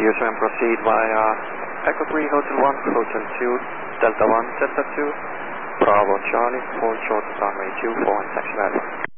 user and proceed via Echo 3, Hotel 1, Hotel 2, Delta 1, Delta 2, Bravo Charlie, 4 short runway 24 and taxi level.